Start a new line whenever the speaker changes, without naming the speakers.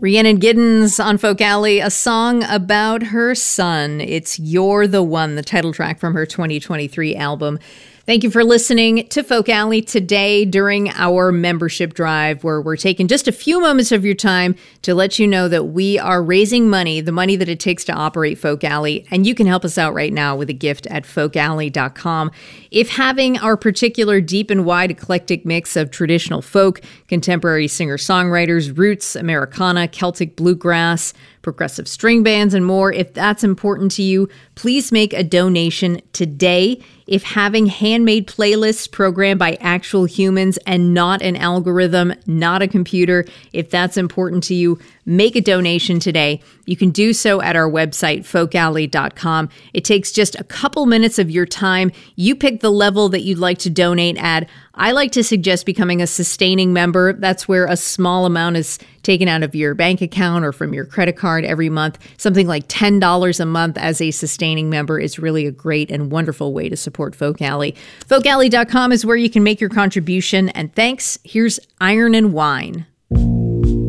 Rhiannon Giddens on Folk Alley, a song about her son. It's You're the One, the title track from her 2023 album. Thank you for listening to Folk Alley today during our membership drive, where we're taking just a few moments of your time to let you know that we are raising money, the money that it takes to operate Folk Alley, and you can help us out right now with a gift at folkalley.com. If having our particular deep and wide eclectic mix of traditional folk, contemporary singer-songwriters, roots, Americana, Celtic bluegrass, progressive string bands, and more, if that's important to you, please make a donation today. If having handmade playlists programmed by actual humans and not an algorithm, not a computer, if that's important to you, make a donation today. You can do so at our website, folkalley.com. It takes just a couple minutes of your time. You pick the level that you'd like to donate at. I like to suggest becoming a sustaining member. That's where a small amount is taken out of your bank account or from your credit card every month. Something like $10 a month as a sustaining member is really a great and wonderful way to support Folk Alley. Folkalley.com is where you can make your contribution. And thanks. Here's Iron and Wine.